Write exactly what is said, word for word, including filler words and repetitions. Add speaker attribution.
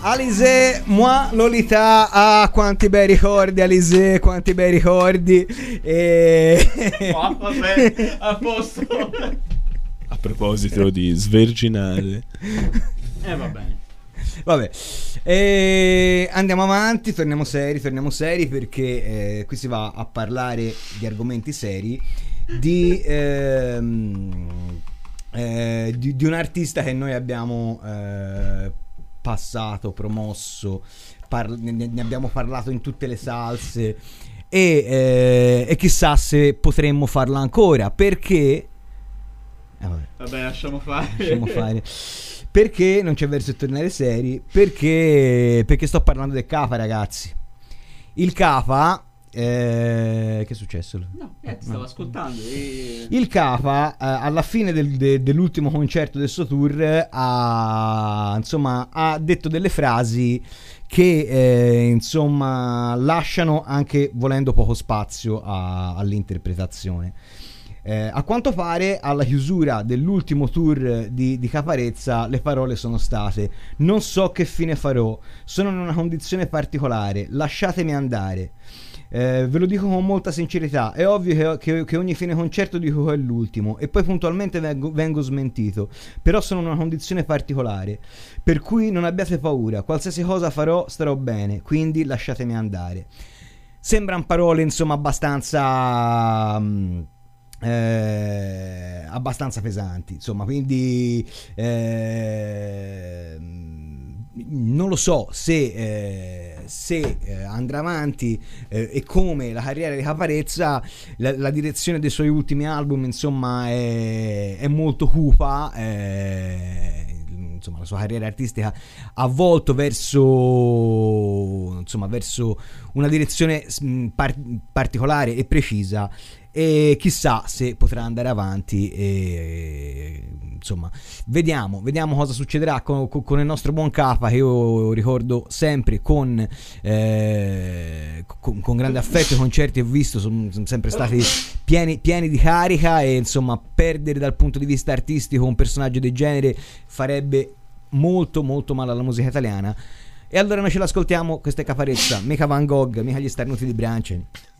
Speaker 1: Alizé, moi Lolita, ah quanti bei ricordi Alizé, quanti bei ricordi e...
Speaker 2: oh, vabbè, a posto.
Speaker 3: A proposito di sverginare,
Speaker 2: eh va bene,
Speaker 1: vabbè, e andiamo avanti, torniamo seri, torniamo seri perché eh, qui si va a parlare di argomenti seri, di, ehm, eh, di, di un artista che noi abbiamo eh, passato, promosso, par- ne, ne abbiamo parlato in tutte le salse e, eh, e chissà se potremmo farlo ancora, perché eh, vabbè.
Speaker 2: vabbè lasciamo fare
Speaker 1: lasciamo fare perché non c'è verso di tornare seri, perché perché sto parlando del Cafa, ragazzi. Il Cafa eh, che è successo?
Speaker 2: No, eh, ti stavo no. ascoltando e...
Speaker 1: Il Cafa eh, alla fine del, de, dell'ultimo concerto del suo tour ha insomma ha detto delle frasi che eh, insomma lasciano, anche volendo, poco spazio a, all'interpretazione. Eh, a quanto pare alla chiusura dell'ultimo tour di, di Caparezza le parole sono state: non so che fine farò, sono in una condizione particolare, lasciatemi andare. Eh, ve lo dico con molta sincerità, è ovvio che, che, che ogni fine concerto dico che è l'ultimo e poi puntualmente vengo, vengo smentito, però sono in una condizione particolare, per cui non abbiate paura, qualsiasi cosa farò starò bene, quindi lasciatemi andare. Sembrano parole insomma abbastanza... Um, Eh, abbastanza pesanti, insomma, quindi eh, non lo so se, eh, se eh, andrà avanti eh, e come la carriera di Caparezza. La, la direzione dei suoi ultimi album insomma è, è molto cupa, eh, insomma la sua carriera artistica ha volto verso insomma verso una direzione par- particolare e precisa, e chissà se potrà andare avanti e, insomma vediamo vediamo cosa succederà con, con, con il nostro buon Capa, che io ricordo sempre con, eh, con, con grande affetto. I concerti ho visto sono, sono sempre stati pieni, pieni di carica e insomma perdere dal punto di vista artistico un personaggio del genere farebbe molto molto male alla musica italiana. E allora noi ce l'ascoltiamo, questa è Caparezza, mica Van Gogh, mica gli starnuti di Branchen.